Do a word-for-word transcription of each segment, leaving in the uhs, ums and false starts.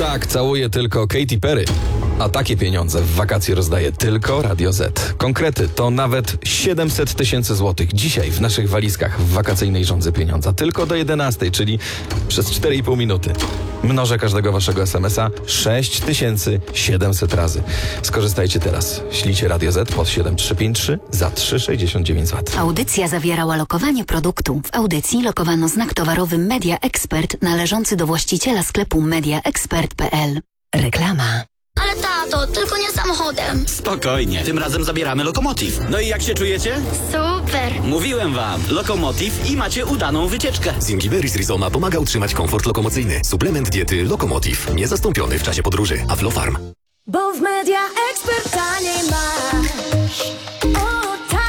Tak, całuję tylko Katy Perry. A takie pieniądze w wakacje rozdaje tylko Radio Z. Konkrety to nawet siedemset tysięcy złotych. Dzisiaj w naszych walizkach w wakacyjnej żądzy pieniądza. Tylko do jedenastej, czyli przez cztery i pół minuty. Mnożę każdego waszego es em es a sześć tysięcy siedemset razy. Skorzystajcie teraz. Ślijcie Radio Z pod siedem trzy pięć trzy za trzy sześćdziesiąt dziewięć złotych. Audycja zawierała lokowanie produktu. W audycji lokowano znak towarowy Media Expert należący do właściciela sklepu media expert kropka p l. Reklama. Ale tato, tylko nie samochodem. Spokojnie, tym razem zabieramy Lokomotiv. No i jak się czujecie? Super. Mówiłem wam, Lokomotiv i macie udaną wycieczkę. Zingiberis Rizoma pomaga utrzymać komfort lokomocyjny. Suplement diety Lokomotiv. Niezastąpiony w czasie podróży. Aflofarm. Bo w Media Expert taniej masz. O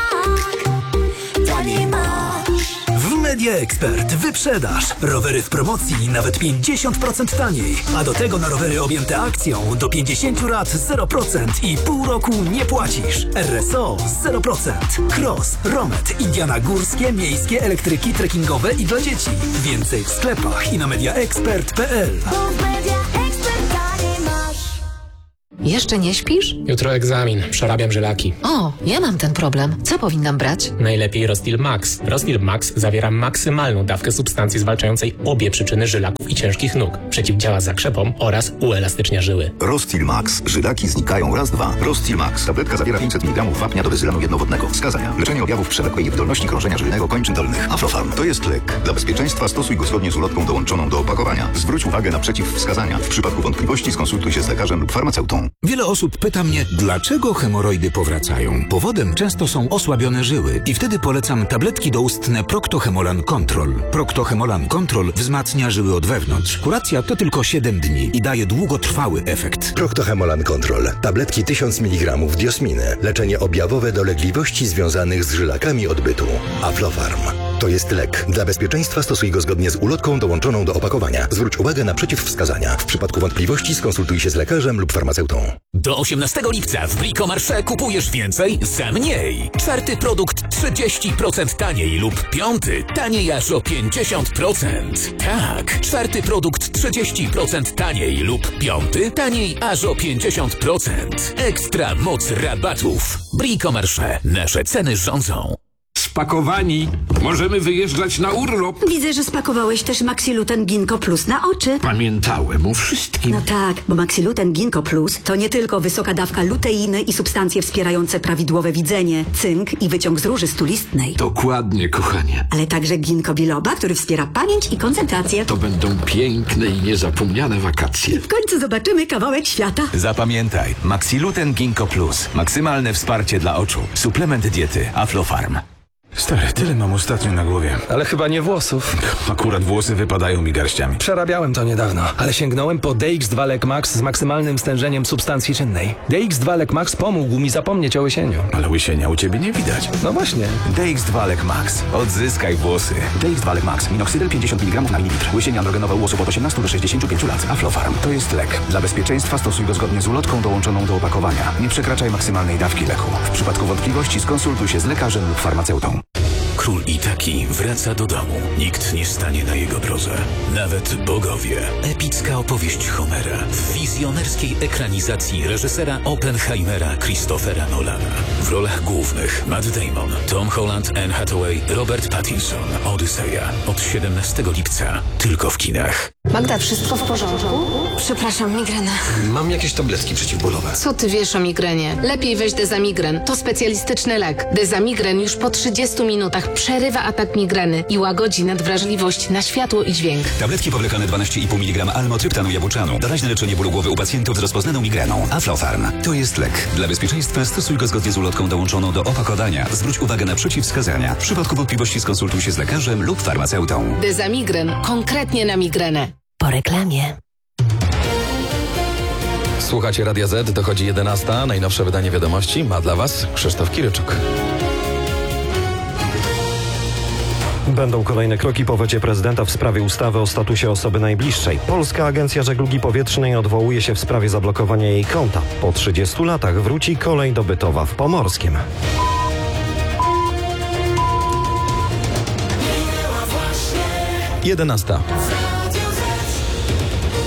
tak, taniej masz. W Media Expert wyprzedaż. Rowery w promocji nawet pięćdziesiąt procent taniej. A do tego na rowery objęte akcją do pięćdziesiąt lat zero procent i pół roku nie płacisz. R S O zero procent. Cross, Romet, Indiana górskie, miejskie, elektryki, trekkingowe i dla dzieci. Więcej w sklepach i na media expert kropka p l. Bo w Media Expert taniej masz. Jeszcze nie śpisz? Jutro egzamin, przerabiam żylaki. O, ja mam ten problem. Co powinnam brać? Najlepiej Rostil Max. Rostil Max zawiera maksymalną dawkę substancji zwalczającej obie przyczyny żylaków i ciężkich nóg. Przeciwdziała zakrzepom oraz uelastycznia żyły. Rostil Max. Żylaki znikają raz, dwa. Rostil Max. Tabletka zawiera pięćset miligramów wapnia do bezylanu jednowodnego. Wskazania. Leczenie objawów przewlekłej niewydolności krążenia żylnego kończyn dolnych. Aflofarm. To jest lek. Dla bezpieczeństwa stosuj go zgodnie z ulotką dołączoną do opakowania. Zwróć uwagę na przeciwwskazania. W przypadku wątpliwości skonsultuj się z lekarzem lub farmaceutą. Wiele osób pyta mnie, dlaczego hemoroidy powracają. Powodem często są osłabione żyły i wtedy polecam tabletki doustne Proctohemolan Control. Proctohemolan Control wzmacnia żyły od wewnątrz. Kuracja to tylko siedem dni i daje długotrwały efekt. Proctohemolan Control. Tabletki tysiąc miligramów diosminy. Leczenie objawowe dolegliwości związanych z żylakami odbytu. Aflofarm. To jest lek. Dla bezpieczeństwa stosuj go zgodnie z ulotką dołączoną do opakowania. Zwróć uwagę na przeciwwskazania. W przypadku wątpliwości skonsultuj się z lekarzem lub farmaceutą. Do osiemnastego lipca w Bricomarché kupujesz więcej za mniej. Czwarty produkt trzydzieści procent taniej lub piąty taniej aż o pięćdziesiąt procent. Tak, czwarty produkt trzydzieści procent taniej lub piąty taniej aż o pięćdziesiąt procent. Ekstra moc rabatów. Bricomarché. Nasze ceny rządzą. Spakowani. Możemy wyjeżdżać na urlop. Widzę, że spakowałeś też Maxiluten Ginkgo Plus na oczy. Pamiętałem o wszystkim. No tak, bo Maxiluten Ginkgo Plus to nie tylko wysoka dawka luteiny i substancje wspierające prawidłowe widzenie, cynk i wyciąg z róży stulistnej. Dokładnie, kochanie. Ale także ginkgo biloba, który wspiera pamięć i koncentrację. To będą piękne i niezapomniane wakacje. W końcu zobaczymy kawałek świata. Zapamiętaj, Maxiluten Ginkgo Plus. Maksymalne wsparcie dla oczu. Suplement diety Aflofarm. Stary, tyle mam ostatnio na głowie. Ale chyba nie włosów. Akurat włosy wypadają mi garściami. Przerabiałem to niedawno, ale sięgnąłem po D X dwa Lek Max z maksymalnym stężeniem substancji czynnej. D X dwa Lek Max pomógł mi zapomnieć o łysieniu. Ale łysienia u ciebie nie widać. No właśnie. D X dwa Lek Max. Odzyskaj włosy. D X dwa Lek Max. Minoxidil pięćdziesiąt miligramów na mililitr. Łysienie androgenowe u osób od osiemnastu do sześćdziesięciu pięciu lat. Aflofarm. To jest lek. Dla bezpieczeństwa stosuj go zgodnie z ulotką dołączoną do opakowania. Nie przekraczaj maksymalnej dawki leku. W przypadku wątpliwości skonsultuj się z lekarzem lub farmaceutą. Król Itaki wraca do domu. Nikt nie stanie na jego drodze. Nawet bogowie. Epicka opowieść Homera w wizjonerskiej ekranizacji reżysera Oppenheimera Christophera Nolana. W rolach głównych Matt Damon, Tom Holland, Anne Hathaway, Robert Pattinson. Odyseja. Od siedemnastego lipca. Tylko w kinach. Magda, wszystko w porządku? Przepraszam, migrena. Mam jakieś tabletki przeciwbólowe. Co ty wiesz o migrenie? Lepiej weź Dezamigren. To specjalistyczny lek. Dezamigren już po trzydziestu minutach przerywa atak migreny i łagodzi nadwrażliwość na światło i dźwięk. Tabletki powlekane dwanaście i pół miligrama almotryptanu jabłczanu. Doraźne leczenie bólu głowy u pacjentów z rozpoznaną migreną. Aflofarm. To jest lek. Dla bezpieczeństwa stosuj go zgodnie z ulotką dołączoną do opakowania. Zwróć uwagę na przeciwwskazania. W przypadku wątpliwości skonsultuj się z lekarzem lub farmaceutą. Dezamigren. Konkretnie na migrenę. Po reklamie. Słuchacie Radia Z, dochodzi jedenasta. Najnowsze wydanie wiadomości ma dla Was Krzysztof Kiryczuk. Będą kolejne kroki po wecie prezydenta w sprawie ustawy o statusie osoby najbliższej. Polska Agencja Żeglugi Powietrznej odwołuje się w sprawie zablokowania jej konta. Po trzydziestu latach wróci kolej do Bytowa w Pomorskiem. jedenasta.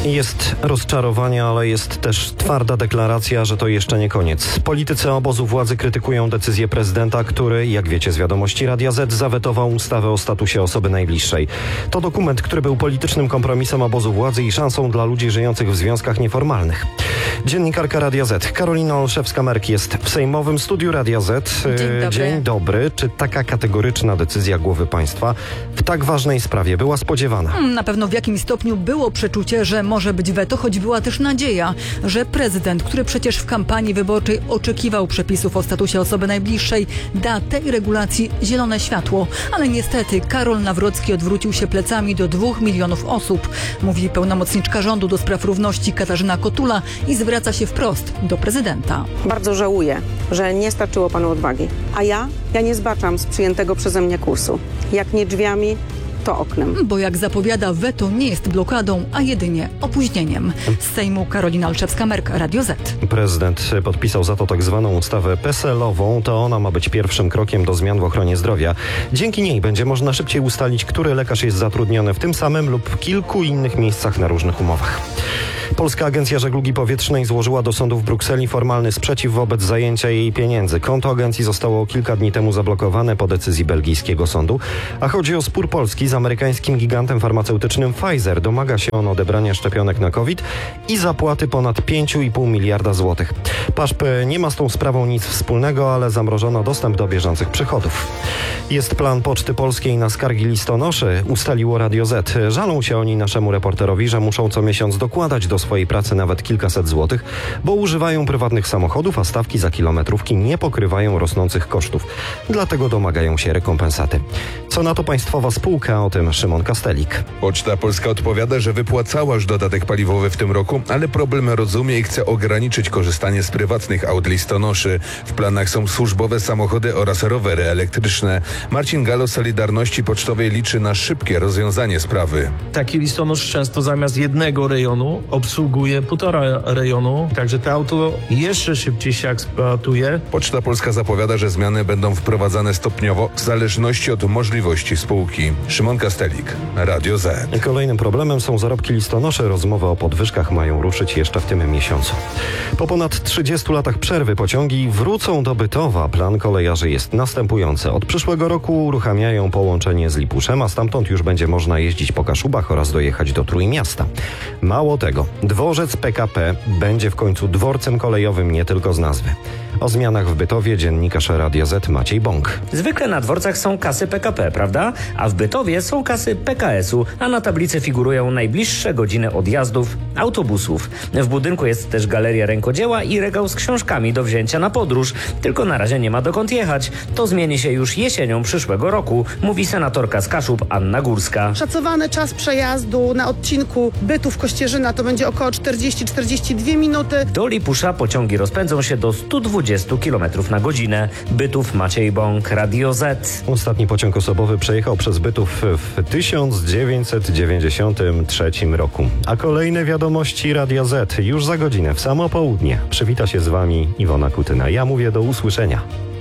Jest rozczarowanie, ale jest też twarda deklaracja, że to jeszcze nie koniec. Politycy obozu władzy krytykują decyzję prezydenta, który, jak wiecie z wiadomości Radia Z, zawetował ustawę o statusie osoby najbliższej. To dokument, który był politycznym kompromisem obozu władzy i szansą dla ludzi żyjących w związkach nieformalnych. Dziennikarka Radia Z, Karolina Olszewska-Merk jest w sejmowym studiu Radia Z. Dzień dobry. Dzień dobry. Czy taka kategoryczna decyzja głowy państwa w tak ważnej sprawie była spodziewana? Na pewno w jakimś stopniu było przeczucie, że może być weto, choć była też nadzieja, że prezydent, który przecież w kampanii wyborczej oczekiwał przepisów o statusie osoby najbliższej, da tej regulacji zielone światło. Ale niestety Karol Nawrocki odwrócił się plecami do dwóch milionów osób, mówi pełnomocniczka rządu do spraw równości Katarzyna Kotula i zwraca się wprost do prezydenta. Bardzo żałuję, że nie starczyło panu odwagi. A ja? Ja nie zbaczam z przyjętego przeze mnie kursu. Jak nie drzwiami, to oknem. Bo jak zapowiada, weto nie jest blokadą, a jedynie opóźnieniem. Z Sejmu Karolina Olszewska-Merk, Radio Z. Prezydent podpisał za to tak zwaną ustawę P S L-ową. To ona ma być pierwszym krokiem do zmian w ochronie zdrowia. Dzięki niej będzie można szybciej ustalić, który lekarz jest zatrudniony w tym samym lub kilku innych miejscach na różnych umowach. Polska Agencja Żeglugi Powietrznej złożyła do sądu w Brukseli formalny sprzeciw wobec zajęcia jej pieniędzy. Konto agencji zostało kilka dni temu zablokowane po decyzji belgijskiego sądu, a chodzi o spór Polski z amerykańskim gigantem farmaceutycznym Pfizer. Domaga się on odebrania szczepionek na COVID i zapłaty ponad pięć i pół miliarda złotych. P A S P nie ma z tą sprawą nic wspólnego, ale zamrożono dostęp do bieżących przychodów. Jest plan Poczty Polskiej na skargi listonoszy, ustaliło Radio Z. Żalą się oni naszemu reporterowi, że muszą co miesiąc dokładać do swojej pracy nawet kilkaset złotych, bo używają prywatnych samochodów, a stawki za kilometrówki nie pokrywają rosnących kosztów. Dlatego domagają się rekompensaty. Co na to państwowa spółka? O tym Szymon Kastelik. Poczta Polska odpowiada, że wypłacała już dodatek paliwowy w tym roku, ale problem rozumie i chce ograniczyć korzystanie z prywatnych aut listonoszy. W planach są służbowe samochody oraz rowery elektryczne. Marcin Galo z Solidarności Pocztowej liczy na szybkie rozwiązanie sprawy. Taki listonosz często zamiast jednego rejonu obsługuje półtora rejonu, także to auto jeszcze szybciej się eksploatuje. Poczta Polska zapowiada, że zmiany będą wprowadzane stopniowo w zależności od możliwości spółki. Szymon Kastelik, Radio Z. Kolejnym problemem są zarobki listonoszy. Rozmowy o podwyżkach mają ruszyć jeszcze w tym miesiącu. Po ponad trzydziestu latach przerwy pociągi wrócą do Bytowa. Plan kolejarzy jest następujący. Od przyszłego roku uruchamiają połączenie z Lipuszem, a stamtąd już będzie można jeździć po Kaszubach oraz dojechać do Trójmiasta. Mało tego, dworzec P K P będzie w końcu dworcem kolejowym nie tylko z nazwy. O zmianach w Bytowie dziennikarz Radia Z Maciej Bąk. Zwykle na dworcach są kasy P K P, prawda? A w Bytowie są kasy P K S-u, a na tablicy figurują najbliższe godziny odjazdów autobusów. W budynku jest też galeria rękodzieła i regał z książkami do wzięcia na podróż. Tylko na razie nie ma dokąd jechać. To zmieni się już jesienią przyszłego roku, mówi senatorka z Kaszub Anna Górska. Szacowany czas przejazdu na odcinku Bytów-Kościerzyna to będzie około czterdzieści do czterdziestu dwóch minut. Do Lipusza pociągi rozpędzą się do stu dwudziestu kilometrów na godzinę. Bytów, Maciej Bąk, Radio Z. Ostatni pociąg osobowy przejechał przez Bytów w tysiąc dziewięćset dziewięćdziesiątym trzecim roku. A kolejne wiadomości Radia Z już za godzinę w samo południe. Przywita się z wami Iwona Kutyna. Ja mówię do usłyszenia.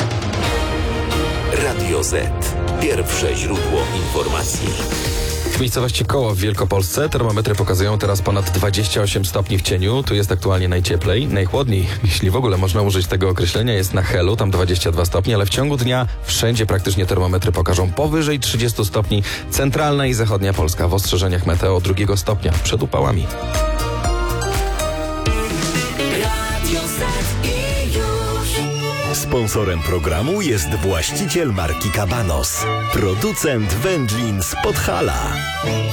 Radio Z. Pierwsze źródło informacji. W miejscowości Koło w Wielkopolsce termometry pokazują teraz ponad dwadzieścia osiem stopni w cieniu. Tu jest aktualnie najcieplej. Najchłodniej, jeśli w ogóle można użyć tego określenia, jest na Helu, tam dwadzieścia dwa stopnie, ale w ciągu dnia wszędzie praktycznie termometry pokażą powyżej trzydziestu stopni. Centralna i zachodnia Polska w ostrzeżeniach meteo drugiego stopnia przed upałami. Sponsorem programu jest właściciel marki Cabanos, producent wędlin z Podhala.